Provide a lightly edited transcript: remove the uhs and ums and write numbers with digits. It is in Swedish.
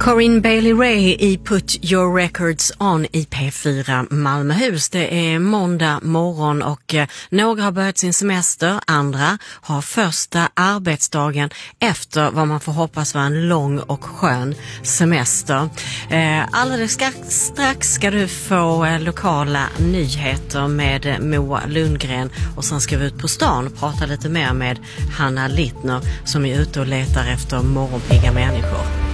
Corinne Bailey Rae i Put Your Records On i P4 Malmöhus. Det är måndag morgon och några har börjat sin semester, andra har första arbetsdagen efter vad man får hoppas var en lång och skön semester. Alldeles strax ska du få lokala nyheter med Moa Lundgren och sen ska vi ut på stan och prata lite mer med Hanna Littner som är ute och letar efter morgonpigga människor.